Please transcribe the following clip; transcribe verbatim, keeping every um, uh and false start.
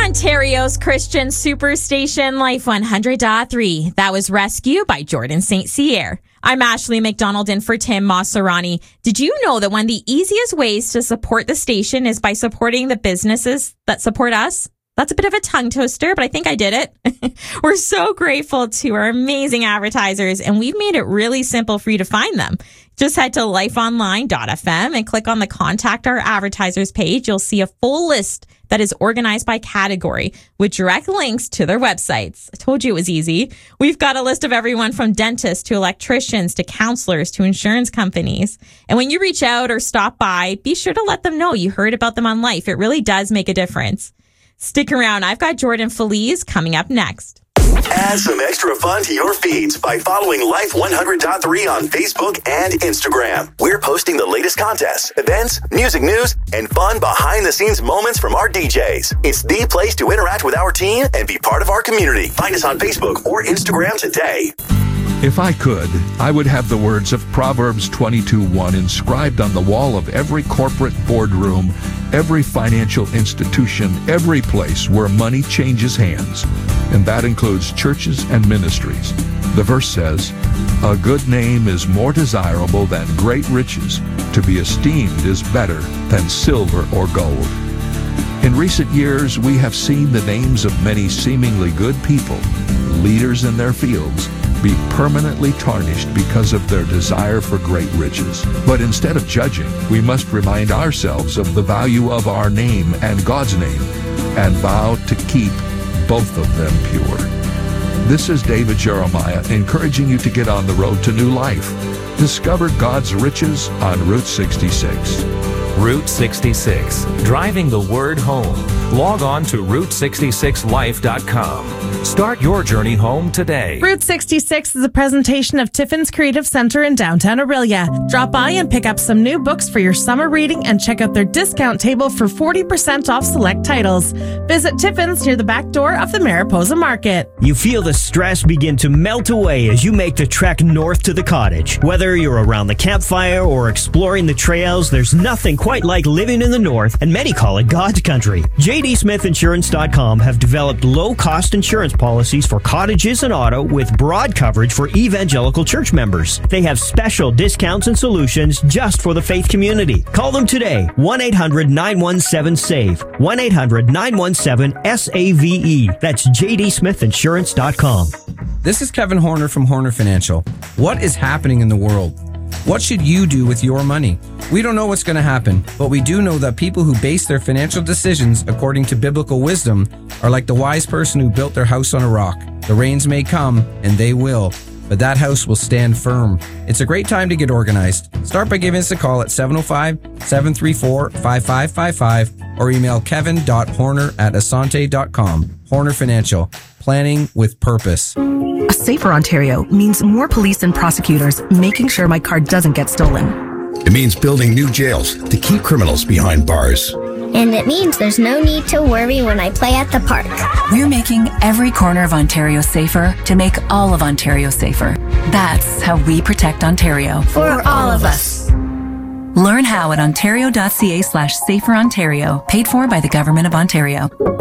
Ontario's Christian Superstation, Life one hundred point three. That was Rescue by Jordan Saint Cyr. I'm Ashley McDonald in for Tim Maserani. Did you know that one of the easiest ways to support the station is by supporting the businesses that support us? That's a bit of a tongue twister, but I think I did it. We're so grateful to our amazing advertisers, and we've made it really simple for you to find them. Just head to life online dot f m and click on the Contact Our Advertisers page. You'll see a full list that is organized by category with direct links to their websites. I told you it was easy. We've got a list of everyone from dentists to electricians to counselors to insurance companies. And when you reach out or stop by, be sure to let them know you heard about them on Life. It really does make a difference. Stick around. I've got Jordan Feliz coming up next. Add some extra fun to your feeds by following Life one hundred point three on Facebook and Instagram. We're posting the latest contests, events, music news, and fun behind-the-scenes moments from our D Js. It's the place to interact with our team and be part of our community. Find us on Facebook or Instagram today. If I could, I would have the words of Proverbs twenty-two one inscribed on the wall of every corporate boardroom, every financial institution, every place where money changes hands. And that includes churches and ministries. The verse says, "A good name is more desirable than great riches. To be esteemed is better than silver or gold." In recent years, we have seen the names of many seemingly good people, leaders in their fields, be permanently tarnished because of their desire for great riches. But instead of judging, we must remind ourselves of the value of our name and God's name and vow to keep both of them pure. This is David Jeremiah encouraging you to get on the road to new life. Discover God's riches on Route sixty-six. Route sixty-six, driving the word home. Log on to route sixty-six life dot com. Start your journey home today. Route sixty-six is a presentation of Tiffin's Creative Center in downtown Orillia. Drop by and pick up some new books for your summer reading and check out their discount table for forty percent off select titles. Visit Tiffin's near the back door of the Mariposa Market. You feel the stress begin to melt away as you make the trek north to the cottage. Whether you're around the campfire or exploring the trails, there's nothing quite like living in the north, and many call it God's country. J D Smith Insurance dot com have developed low-cost insurance policies for cottages and auto with broad coverage for evangelical church members. They have special discounts and solutions just for the faith community. Call them today, one eight hundred nine one seven SAVE, one eight hundred nine one seven S A V E. That's J D Smith Insurance dot com. This is Kevin Horner from Horner Financial. What is happening in the world? What should you do with your money? We don't know what's going to happen, but we do know that people who base their financial decisions according to biblical wisdom are like the wise person who built their house on a rock. The rains may come, and they will, but that house will stand firm. It's a great time to get organized. Start by giving us a call at seven oh five, seven three four, five five five five or email kevin dot horner at asante dot com. Horner Financial, planning with purpose. A safer Ontario means more police and prosecutors making sure my car doesn't get stolen. It means building new jails to keep criminals behind bars. And it means there's no need to worry when I play at the park. We're making every corner of Ontario safer to make all of Ontario safer. That's how we protect Ontario. For, For all, all of us. Learn how at ontario dot c a slash safer Ontario, paid for by the Government of Ontario.